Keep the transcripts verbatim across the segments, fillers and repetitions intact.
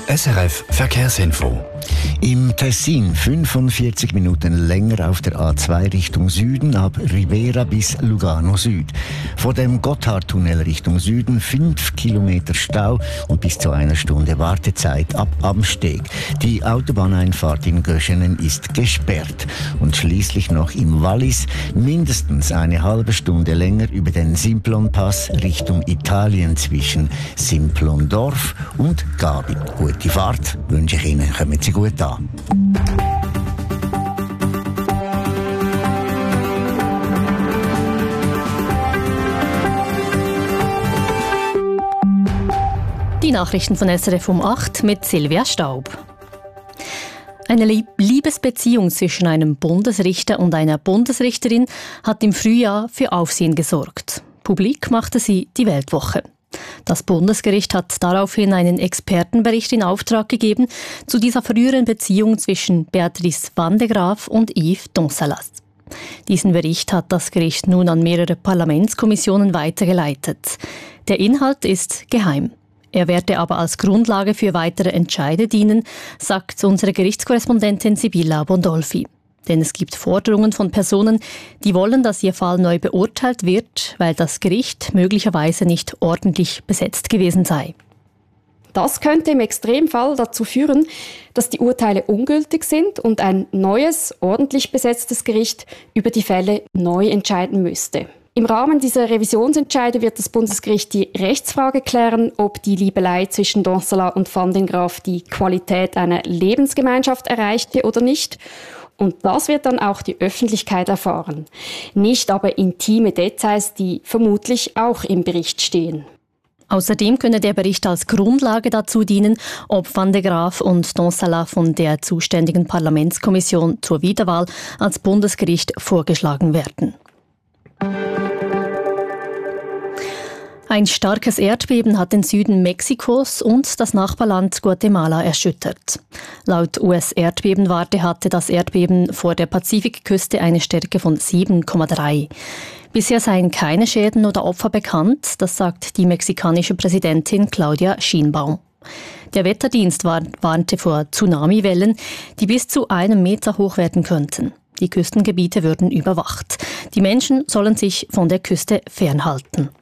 S R F Verkehrsinfo. Im Tessin fünfundvierzig Minuten länger auf der A zwei Richtung Süden ab Ribera bis Lugano Süd. Vor dem Gotthardtunnel Richtung Süden fünf Kilometer Stau und bis zu einer Stunde Wartezeit ab Amsteg. Die Autobahneinfahrt in Göschenen ist gesperrt. Und schließlich noch im Wallis mindestens eine halbe Stunde länger über den Simplon-Pass Richtung Italien zwischen Simplon-Dorf und Gabi. Gute Fahrt wünsche ich Ihnen. Kommen Sie gut an. Die Nachrichten von S R F um acht mit Silvia Staub. Eine Liebesbeziehung zwischen einem Bundesrichter und einer Bundesrichterin hat im Frühjahr für Aufsehen gesorgt. Publik machte sie die Weltwoche. Das Bundesgericht hat daraufhin einen Expertenbericht in Auftrag gegeben zu dieser früheren Beziehung zwischen Beatrice van de Graaf und Yves Donsalas. Diesen Bericht hat das Gericht nun an mehrere Parlamentskommissionen weitergeleitet. Der Inhalt ist geheim. Er werde aber als Grundlage für weitere Entscheide dienen, sagt unsere Gerichtskorrespondentin Sibylla Bondolfi. Denn es gibt Forderungen von Personen, die wollen, dass ihr Fall neu beurteilt wird, weil das Gericht möglicherweise nicht ordentlich besetzt gewesen sei. Das könnte im Extremfall dazu führen, dass die Urteile ungültig sind und ein neues, ordentlich besetztes Gericht über die Fälle neu entscheiden müsste. Im Rahmen dieser Revisionsentscheide wird das Bundesgericht die Rechtsfrage klären, ob die Liebelei zwischen Donsalas und Van den Graaf die Qualität einer Lebensgemeinschaft erreichte oder nicht. Und das wird dann auch die Öffentlichkeit erfahren. Nicht aber intime Details, die vermutlich auch im Bericht stehen. Außerdem könne der Bericht als Grundlage dazu dienen, ob Van de Graaf und Donsalas von der zuständigen Parlamentskommission zur Wiederwahl als Bundesgericht vorgeschlagen werden. Ein starkes Erdbeben hat den Süden Mexikos und das Nachbarland Guatemala erschüttert. Laut U S-Erdbebenwarte hatte das Erdbeben vor der Pazifikküste eine Stärke von sieben Komma drei. Bisher seien keine Schäden oder Opfer bekannt, das sagt die mexikanische Präsidentin Claudia Sheinbaum. Der Wetterdienst warnte vor Tsunamiwellen, die bis zu einem Meter hoch werden könnten. Die Küstengebiete würden überwacht. Die Menschen sollen sich von der Küste fernhalten.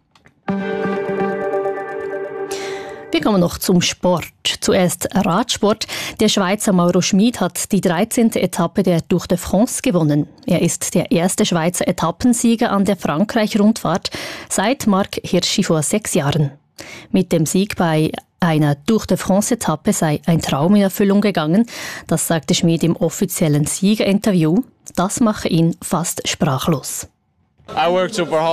Wir kommen noch zum Sport. Zuerst Radsport. Der Schweizer Mauro Schmid hat die dreizehnte Etappe der Tour de France gewonnen. Er ist der erste Schweizer Etappensieger an der Frankreich-Rundfahrt seit Marc Hirschi vor sechs Jahren. Mit dem Sieg bei einer Tour de France-Etappe sei ein Traum in Erfüllung gegangen. Das sagte Schmid im offiziellen Siegerinterview. Das mache ihn fast sprachlos. I worked super hard.